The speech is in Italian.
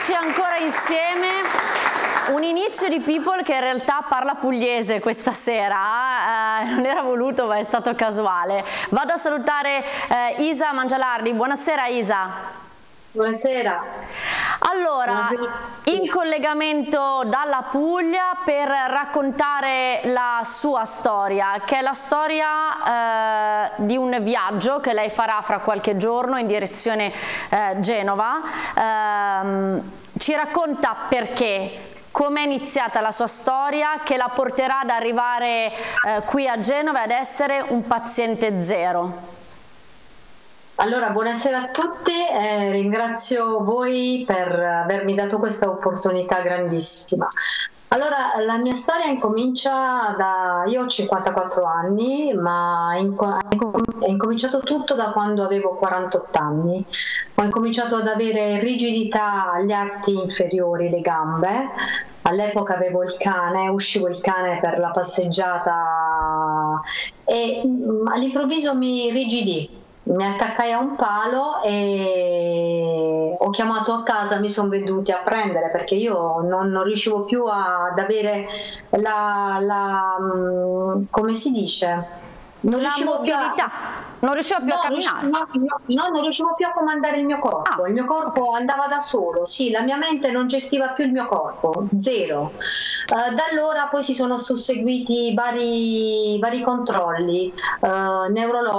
Eccoci ancora insieme. Un inizio di People che in realtà parla pugliese questa sera, non era voluto ma è stato casuale. Vado a salutare Isa Mangialardi. Buonasera Isa. Buonasera. Allora, Buonasera. in collegamento dalla Puglia per raccontare la sua storia, che è la storia di un viaggio che lei farà fra qualche giorno in direzione Genova. Ci racconta perché, com'è iniziata la sua storia che la porterà ad arrivare qui a Genova ed essere un paziente zero. Allora, buonasera a tutti, ringrazio voi per avermi dato questa opportunità grandissima. Allora, la mia storia incomincia io ho 54 anni, ma è incominciato tutto da quando avevo 48 anni. Ho incominciato ad avere rigidità agli arti inferiori, le gambe. All'epoca avevo il cane, uscivo il cane per la passeggiata e all'improvviso mi rigidì. Mi attaccai a un palo e ho chiamato a casa, mi sono venuti a prendere perché io non riuscivo più ad avere come si dice? Non riuscivo più non riuscivo più a camminare. Non riuscivo più a comandare il mio corpo. Il mio corpo andava da solo, sì, la mia mente non gestiva più il mio corpo, zero. Da allora poi si sono susseguiti vari controlli neurologici